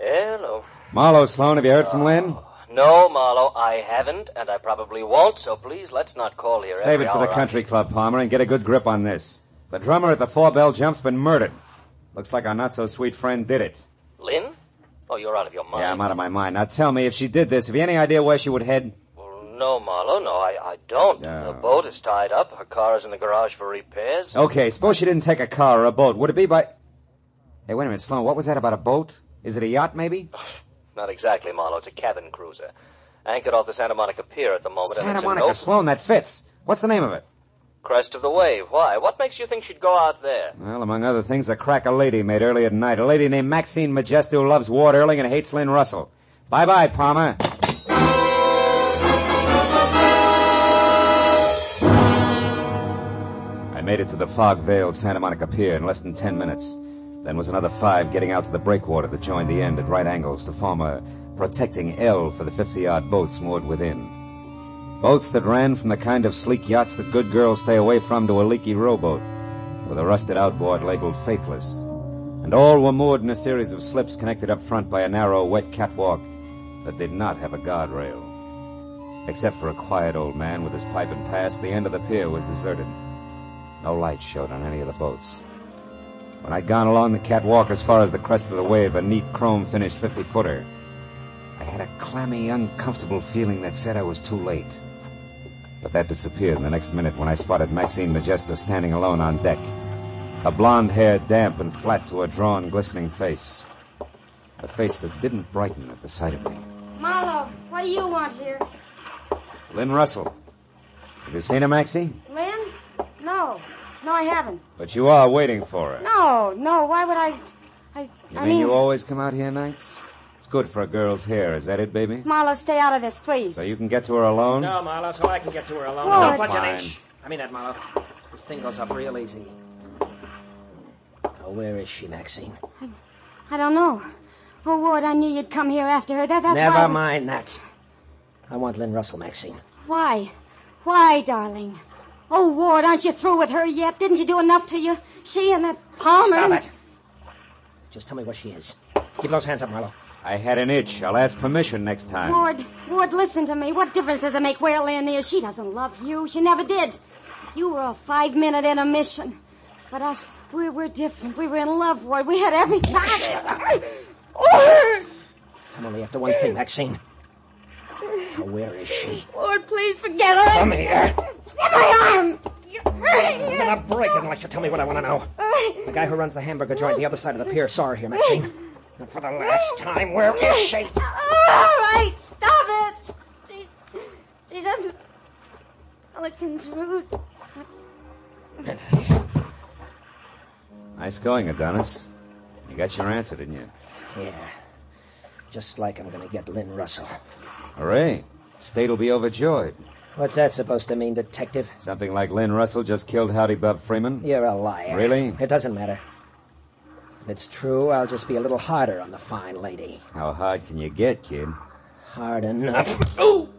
Hello. Marlowe, Sloan, have you heard from Lynn? No, Marlowe, I haven't, and I probably won't, so please let's not call here Save every it for the hour. country club, Palmer, and get a good grip on this. The drummer at the Four Bell Jump's been murdered. Looks like our not-so-sweet friend did it. Lynn? Oh, you're out of your mind. Yeah, I'm out of my mind. Now tell me, if she did this, have you any idea where she would head? Well, no, Marlowe, no, I don't. No. The boat is tied up. Her car is in the garage for repairs. Okay, suppose she didn't take a car or a boat. Would it be by... Hey, wait a minute, Sloan, what was that about a boat? Is it a yacht, maybe? Not exactly, Marlowe. It's a cabin cruiser. Anchored off the Santa Monica Pier at the moment. Santa and it's Monica, Sloan, that fits. What's the name of it? Crest of the Wave. Why? What makes you think she'd go out there? Well, among other things, a crack a lady made early at night. A lady named Maxine Majesto who loves Ward Earling and hates Lynn Russell. Bye-bye, Palmer. I made it to the fog-veiled Santa Monica Pier in less than 10 minutes. Then was another 5 getting out to the breakwater that joined the end at right angles to form a protecting L for the 50-yard boats moored within. Boats that ran from the kind of sleek yachts that good girls stay away from to a leaky rowboat, with a rusted outboard labeled Faithless. And all were moored in a series of slips connected up front by a narrow, wet catwalk that did not have a guardrail. Except for a quiet old man with his pipe and pass, the end of the pier was deserted. No light showed on any of the boats. When I'd gone along the catwalk as far as the crest of the wave, a neat chrome-finished 50-footer, I had a clammy, uncomfortable feeling that said I was too late. But that disappeared in the next minute when I spotted Maxine Majesto standing alone on deck. Her blonde hair damp and flat to her drawn, glistening face. A face that didn't brighten at the sight of me. Marlowe, what do you want here? Lynn Russell. Have you seen her, Maxie? Lynn? No, I haven't. But you are waiting for her. No, why would I... You mean you always come out here nights? It's good for a girl's hair, is that it, baby? Marlowe, stay out of this, please. So you can get to her alone? No, Marlowe, so I can get to her alone. What? Don't budge an Fine. inch. I mean that, Marlowe. This thing goes off real easy. Now, where is she, Maxine? I don't know. Oh, Ward, I knew you'd come here after her. That's Never why... mind that. I want Lynn Russell, Maxine. Why? Why, darling? Oh, Ward, aren't you through with her yet? Didn't you do enough to you? She and that Palmer... Stop it. Just tell me what she is. Keep those hands up, Marlowe. I had an itch. I'll ask permission next time. Ward, listen to me. What difference does it make where Lynn is? She doesn't love you. She never did. You were a 5-minute intermission. But us, we're different. We were in love, Ward. We had everything. I'm only after one thing, Maxine. Now, where is she? Ward, please forget her. Come here. Get my arm. I'm gonna break it unless you tell me what I want to know. The guy who runs the hamburger joint the other side of the pier saw her here, Maxine. And for the last time, where is she? All right, stop it. She's in Pelican's Root. Nice going, Adonis. You got your answer, didn't you? Yeah. Just like I'm gonna get Lynn Russell. Hooray. State will be overjoyed. What's that supposed to mean, detective? Something like Lynn Russell just killed Howdy Bub Freeman? You're a liar. Really? It doesn't matter. If it's true, I'll just be a little harder on the fine lady. How hard can you get, kid? Hard enough. Ooh!